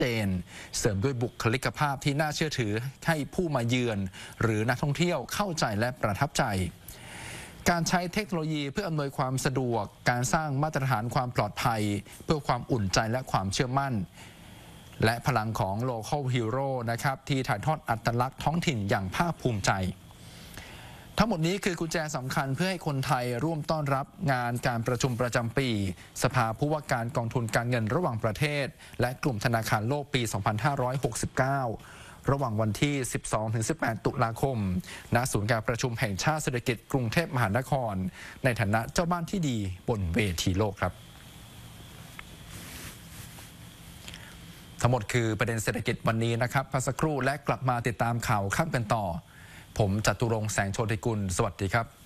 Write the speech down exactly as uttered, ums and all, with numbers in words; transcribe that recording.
เจนเสริมด้วยบุคลิกภาพที่น่าเชื่อถือให้ผู้มาเยือนหรือนักท่องเที่ยวเข้าใจและประทับใจการใช้เทคโนโลยีเพื่ออำนวยความสะดวกการสร้างมาตรฐานความปลอดภัยเพื่อความอุ่นใจและความเชื่อมั่นและพลังของ Local Hero นะครับที่ถ่ายทอดอัตลักษณ์ท้องถิ่นอย่างภาคภูมิใจทั้งหมดนี้คือกุญแจสำคัญเพื่อให้คนไทยร่วมต้อนรับงานการประชุมประจำปีสภาผู้ว่าการกองทุนการเงินระหว่างประเทศและกลุ่มธนาคารโลกปี สองพันห้าร้อยหกสิบเก้า ระหว่างวันที่ สิบสองถึงสิบแปด ตุลาคม ณ ศูนย์การประชุมแห่งชาติเศรษฐกิจกรุงเทพมหานครในฐานะเจ้าบ้านที่ดีบนเวทีโลกครับทั้งหมดคือประเด็นเศรษฐกิจวันนี้นะครับพักสักครู่และกลับมาติดตามข่าวข้ามกันต่อผมจตุรงค์แสงโชติกุลสวัสดีครับ